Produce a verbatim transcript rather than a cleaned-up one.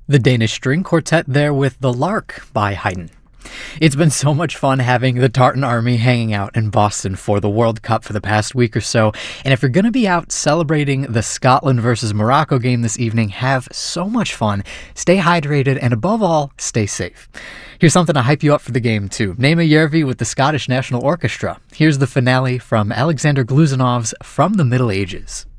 The Danish String Quartet there with The Lark by Haydn. It's been so much fun having the Tartan Army hanging out in Boston for the World Cup for the past week or so, and if you're going to be out celebrating the Scotland versus Morocco game this evening, have so much fun, stay hydrated, and above all, stay safe. Here's something to hype you up for the game too. Naima Järvi with the Scottish National Orchestra. Here's the finale from Alexander Glusenov's From the Middle Ages.